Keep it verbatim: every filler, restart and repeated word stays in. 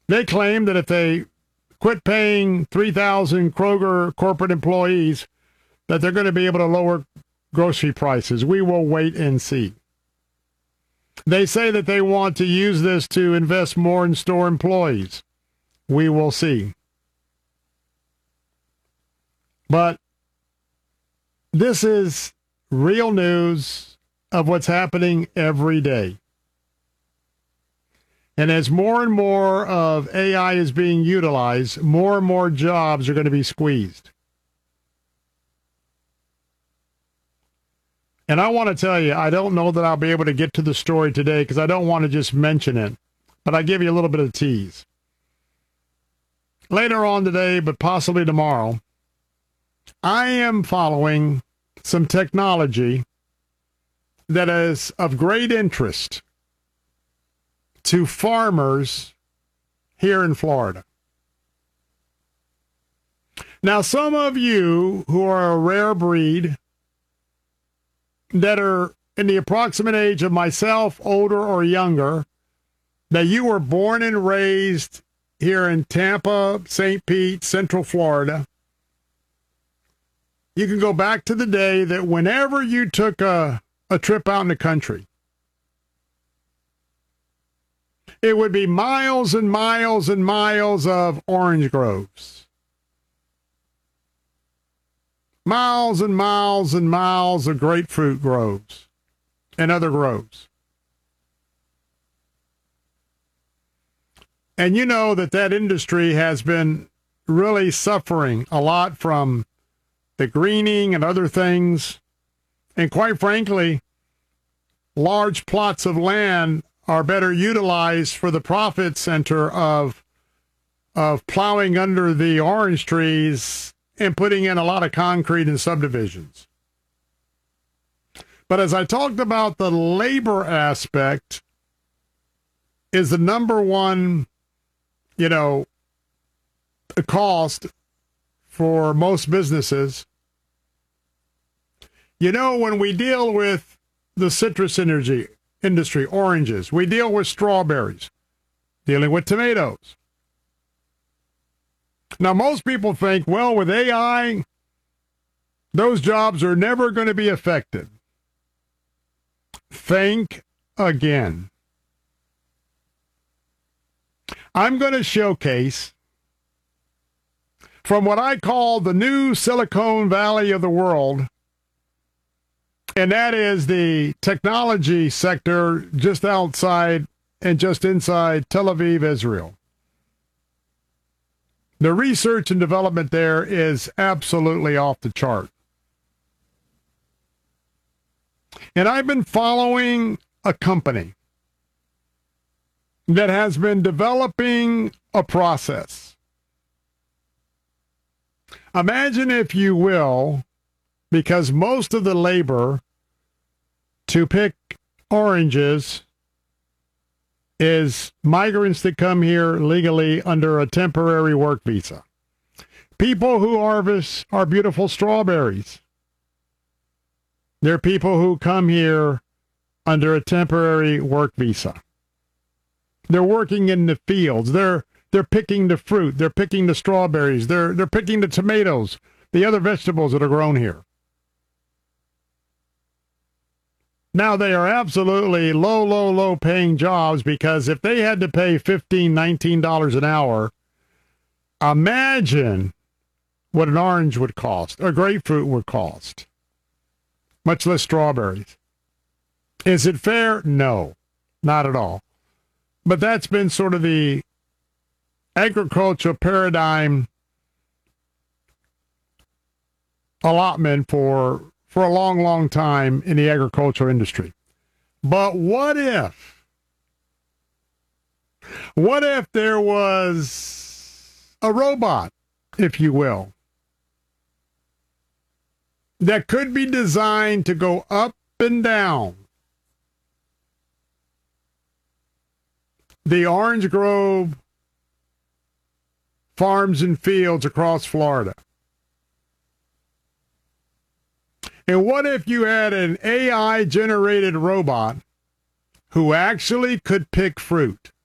They claim that if they quit paying three thousand Kroger corporate employees, that they're going to be able to lower grocery prices. We will wait and see. They say that they want to use this to invest more in store employees. We will see. But this is real news of what's happening every day. And as more and more of A I is being utilized, more and more jobs are going to be squeezed. And I want to tell you, I don't know that I'll be able to get to the story today because I don't want to just mention it, but I give you a little bit of tease. Later on today, but possibly tomorrow, I am following some technology that is of great interest to farmers here in Florida. Now, some of you who are a rare breed that are in the approximate age of myself, older or younger, that you were born and raised here in Tampa, Saint Pete, Central Florida, you can go back to the day that whenever you took a, a trip out in the country, it would be miles and miles and miles of orange groves. Miles and miles and miles of grapefruit groves and other groves. And you know that that industry has been really suffering a lot from the greening and other things. And quite frankly, large plots of land are better utilized for the profit center of, of plowing under the orange trees and putting in a lot of concrete and subdivisions. But as I talked about, the labor aspect is the number one, you know, cost for most businesses. You know, when we deal with the citrus energy industry, oranges, we deal with strawberries, dealing with tomatoes. Now, most people think, well, with A I, those jobs are never going to be affected. Think again. I'm going to showcase from what I call the new Silicon Valley of the world, and that is the technology sector just outside and just inside Tel Aviv, Israel. The research and development there is absolutely off the chart. And I've been following a company that has been developing a process. Imagine, if you will, because most of the labor to pick oranges is migrants that come here legally under a temporary work visa. People who harvest our beautiful strawberries. They're people who come here under a temporary work visa. They're working in the fields. They're they're picking the fruit. They're picking the strawberries. They're they're picking the tomatoes, the other vegetables that are grown here. Now, they are absolutely low, low, low paying jobs, because if they had to pay fifteen dollars, nineteen dollars an hour, imagine what an orange would cost, or grapefruit would cost, much less strawberries. Is it fair? No, not at all. But that's been sort of the agricultural paradigm allotment for for a long, long time in the agricultural industry. But what if, what if there was a robot, if you will, that could be designed to go up and down the orange grove farms and fields across Florida? And what if you had an A I-generated robot who actually could pick fruit?